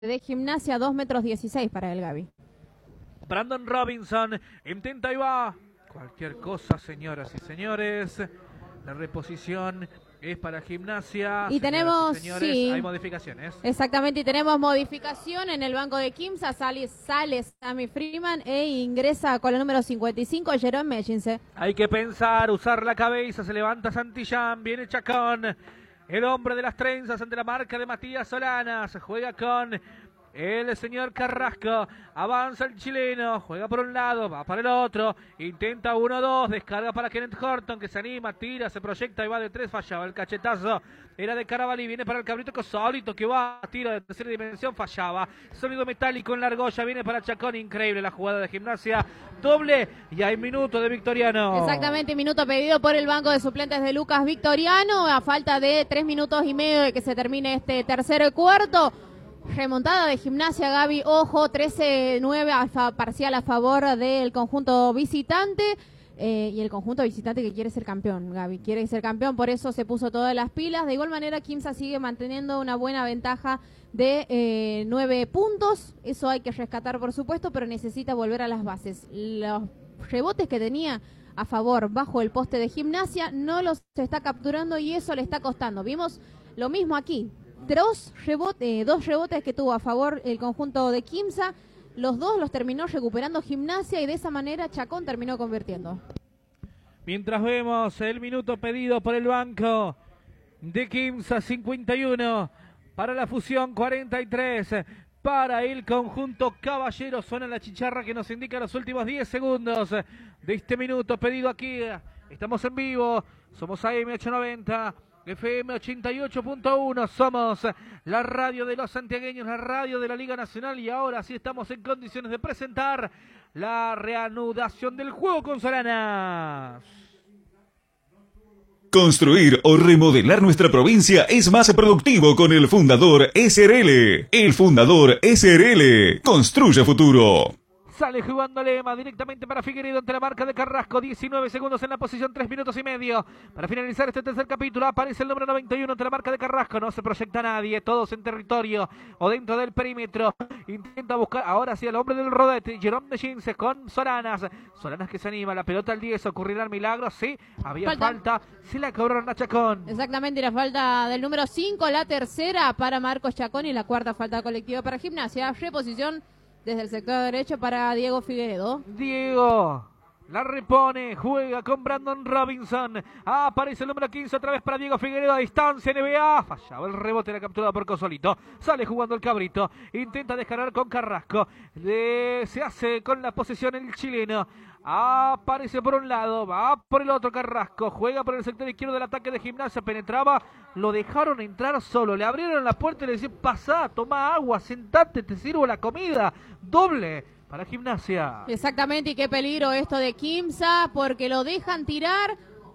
de Gimnasia, 2,16 m para el Gaby. Brandon Robinson intenta y va. Cualquier cosa, señoras y señores. La reposición es para Gimnasia. Y tenemos, señores, sí, hay modificaciones. Exactamente, y tenemos modificación en el banco de Quimsa. Sale Sammy Freeman e ingresa con el número 55, Jerome Mechinse. Hay que pensar, usar la cabeza. Se levanta Santillán, viene Chacón. El hombre de las trenzas ante la marca de Matías Solanas. Juega con el señor Carrasco. Avanza el chileno. Juega por un lado, va para el otro. Intenta 1-2. Descarga para Kenneth Horton, que se anima, tira, se proyecta y va de 3. Fallaba el cachetazo. Era de Carabalí. Viene para el cabrito Solito, que va, tira de tercera dimensión. Fallaba. Sonido metálico en la argolla. Viene para Chacón. Increíble la jugada de Gimnasia. Doble. Y hay minuto de Victoriano. Exactamente, minuto pedido por el banco de suplentes de Lucas Victoriano. A falta de 3 minutos y medio de que se termine este tercero y cuarto. Remontada de Gimnasia, Gaby, ojo, 13-9 parcial a favor del conjunto visitante. Y el conjunto visitante que quiere ser campeón, Gaby, quiere ser campeón, por eso se puso todas las pilas. De igual manera, Quimsa sigue manteniendo una buena ventaja de 9 puntos. Eso hay que rescatar, por supuesto, pero necesita volver a las bases. Los rebotes que tenía a favor bajo el poste de Gimnasia no los está capturando y eso le está costando. Vimos lo mismo aquí. Dos rebotes que tuvo a favor el conjunto de Quimsa, los dos los terminó recuperando Gimnasia y de esa manera Chacón terminó convirtiendo. Mientras vemos el minuto pedido por el banco de Quimsa, 51, para la fusión 43, para el conjunto Caballero. Suena la chicharra que nos indica los últimos 10 segundos de este minuto pedido aquí. Estamos en vivo, somos AM890. FM 88.1, somos la radio de los santiagueños, la radio de la Liga Nacional, y ahora sí estamos en condiciones de presentar la reanudación del juego con Solanas. Construir o remodelar nuestra provincia es más productivo con el Fundador SRL. El Fundador SRL construye futuro. Sale jugando Lema directamente para Figueiredo ante la marca de Carrasco. 19 segundos en la posición, 3 minutos y medio. Para finalizar este tercer capítulo aparece el número 91 ante la marca de Carrasco. No se proyecta nadie, todos en territorio o dentro del perímetro. Intenta buscar ahora sí al hombre del rodete, Jerome Mechinse con Solanas. Solanas que se anima, la pelota al 10, ocurrirá el milagro. Sí, había falta. Se la cobraron a Chacón. Exactamente, la falta del número 5, la tercera para Marcos Chacón y la cuarta falta colectiva para Gimnasia. Reposición desde el sector derecho para Diego Figueiredo. Diego la repone, juega con Brandon Robinson. Aparece el número 15 otra vez para Diego Figueiredo a distancia, NBA. Fallaba el rebote, la captura por Cosolito. Sale jugando el cabrito. Intenta descargar con Carrasco. Se hace con la posesión el chileno. Aparece por un lado, va por el otro Carrasco, juega por el sector izquierdo del ataque de Gimnasia, penetraba, lo dejaron entrar solo, le abrieron la puerta y le decían, pasá, toma agua, sentate, te sirvo la comida. Doble para Gimnasia. Exactamente, y qué peligro esto de Quimsa, porque lo dejan tirar.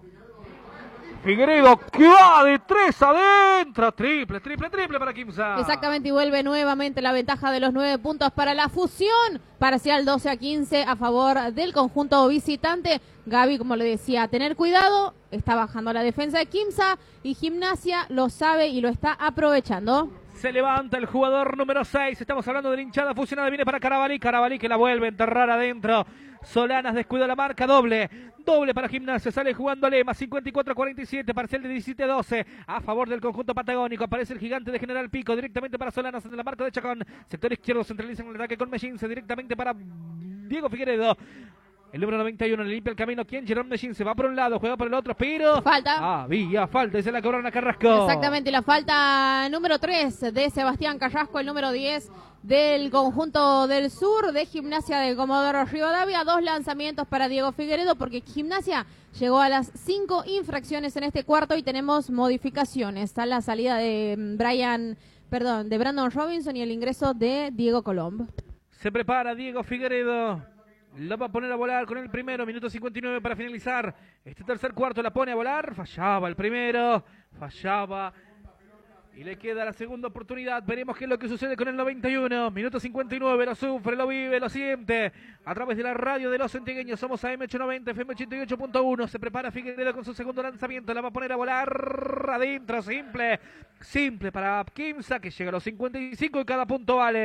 Figueiredo que va de 3 adentro. Triple para Quimsa. Exactamente, y vuelve nuevamente la ventaja de los 9 puntos para la fusión. Parcial 12-15 a favor del conjunto visitante. Gaby, como le decía, a tener cuidado. Está bajando la defensa de Quimsa y Gimnasia lo sabe y lo está aprovechando. Se levanta el jugador número 6. Estamos hablando de la hinchada fusionada. Viene para Carabalí. Carabalí que la vuelve a enterrar adentro. Solanas descuida la marca. Doble para Gimnasia. Sale jugando Lema. 54-47. Parcial de 17-12. A favor del conjunto patagónico. Aparece el gigante de General Pico. Directamente para Solanas. En la marca de Chacón. Sector izquierdo. Centralizan el ataque con Mechinse. Directamente para Diego Figueiredo. El número 91 le limpia el camino. ¿Quién? Jerome Mechinse. Va por un lado, juega por el otro, pero falta. Había falta y se la cobraron a Carrasco. Exactamente, la falta número 3 de Sebastián Carrasco, el número 10 del conjunto del sur de Gimnasia de Comodoro Rivadavia. 2 lanzamientos para Diego Figueiredo porque Gimnasia llegó a las 5 infracciones en este cuarto y tenemos modificaciones. Está la salida de Brandon Robinson y el ingreso de Diego Colomb. Se prepara Diego Figueiredo. Lo va a poner a volar con el primero, minuto 59 para finalizar. Este tercer cuarto la pone a volar, fallaba el primero, fallaba Y le queda la segunda oportunidad. Veremos qué es lo que sucede con el 91. Minuto 59. Lo sufre, lo vive, lo siente. A través de la radio de los antigueños. Somos AM890, FM88.1. Se prepara Figueiredo con su segundo lanzamiento. La va a poner a volar adentro. Simple. Simple para Quimsa, que llega a los 55 y cada punto vale.